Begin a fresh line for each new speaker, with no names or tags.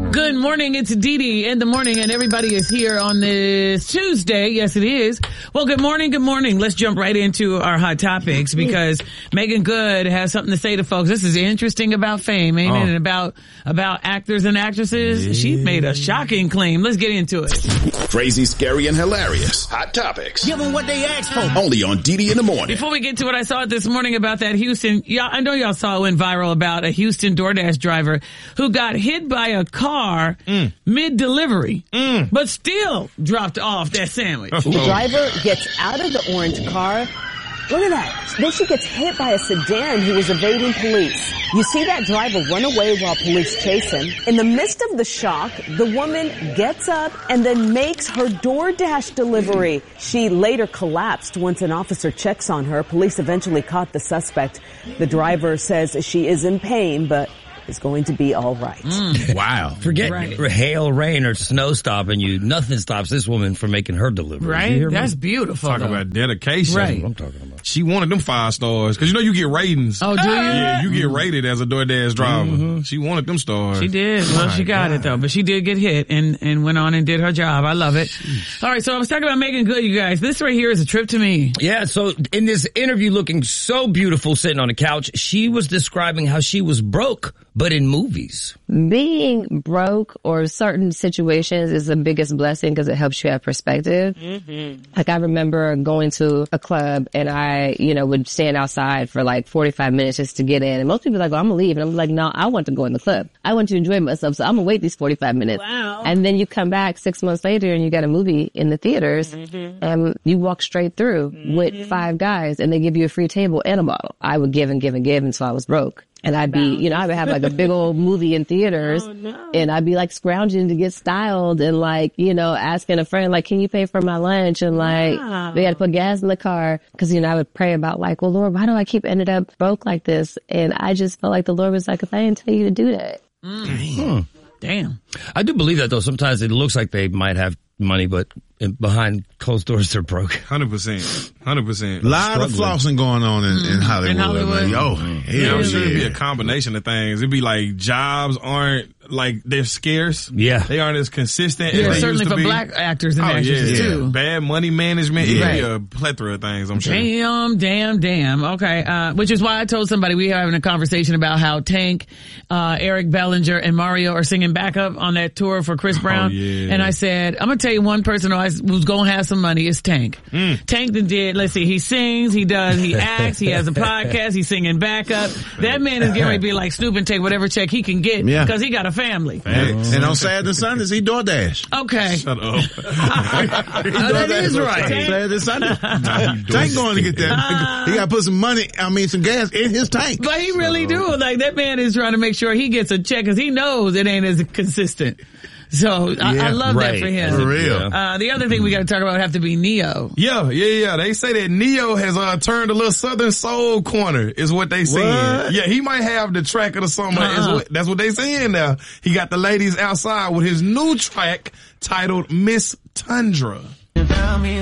Good morning. It's Dee in the morning, and everybody is here on this Tuesday. Yes, it is. Well, good morning. Good morning. Let's jump right into our hot topics because Megan Good has something to say to folks. This is interesting about fame, ain't it? And about actors and actresses. Yeah. She made a shocking claim. Let's get into it.
Crazy, scary, and hilarious. Hot topics.
Give them what they asked for.
Only on Dee in the morning.
Before we get to what I saw this morning about that Houston, I know y'all saw it went viral about a Houston DoorDash driver who got hit by a car mid-delivery, but still dropped off that sandwich.
The driver gets out of the orange car. Look at that. Then she gets hit by a sedan who was evading police. You see that driver run away while police chase him. In the midst of the shock, the woman gets up and then makes her DoorDash delivery. She later collapsed once an officer checks on her. Police eventually caught the suspect. The driver says she is in pain, but is going to be all right.
Wow. Forget hail, rain, or snow stopping you. Nothing stops this woman from making her delivery.
Right? That's beautiful.
Talk about dedication.
Right.
That's what I'm talking about.
She wanted them 5 stars. Because you get ratings.
Oh, do you?
Yeah, you get rated as a DoorDash driver. Mm-hmm. She wanted them stars.
She did. Well, she got it, though. But she did get hit and went on and did her job. I love it. Jeez. All right, so I was talking about Megan Good, you guys. This right here is a trip to me.
Yeah, so in this interview looking so beautiful sitting on the couch, she was describing how she was broke, but in movies.
Being broke or certain situations is the biggest blessing because it helps you have perspective. Mm-hmm. Like I remember going to a club and I, would stand outside for like 45 minutes just to get in. And most people are like, I'm going to leave. And I'm like, no, I want to go in the club. I want to enjoy myself. So I'm going to wait these 45 minutes.
Wow.
And then you come back 6 months later and you got a movie in the theaters and you walk straight through with 5 guys and they give you a free table and a bottle. I would give and give and give until I was broke. And I'd be, I would have like a big old movie in theaters and I'd be like scrounging to get styled and like, asking a friend, like, can you pay for my lunch? And like, they had to put gas in the car. Cause, I would pray about like, well, Lord, why do I keep ended up broke like this? And I just felt like the Lord was like, if I didn't tell you to do that.
Damn.
I do believe that though. Sometimes it looks like they might have money, but behind closed doors they're broke.
100%. 100%.
A lot of flossing going on in Hollywood.
In Hollywood.
Man.
I'm sure it'd be a combination of things. It'd be like jobs aren't like they're scarce.
Yeah.
They aren't as consistent as they
certainly
used to
for
be.
black actors and actresses too.
Bad money management.
Yeah.
It'd be a plethora of things, I'm sure.
Damn. Okay. Which is why I told somebody we were having a conversation about how Tank, Eric Bellinger and Mario are singing backup on that tour for Chris Brown.
Yeah.
And I said, I'm going to tell you one person who's going to have some money is Tank. Tank did, let's see, he sings, he acts, he has a podcast, he's singing backup. That man is getting ready to be like Snoop and take whatever check he can get because he got a family.
And on Saturday and Sundays, he DoorDash.
Okay.
Shut up.
That is right.
Saturday and Sunday. Tank going to get that. He got to put some gas in his tank.
But he really do. Like, that man is trying to make sure he gets a check because he knows it ain't as consistent. So I love that for him.
For real.
The other thing we got to talk about have to be Neo.
Yeah. They say that Neo has turned a little Southern Soul corner, is what they saying. Yeah, he might have the track of the summer. That's what they saying now. He got the ladies outside with his new track titled Miss Tundra.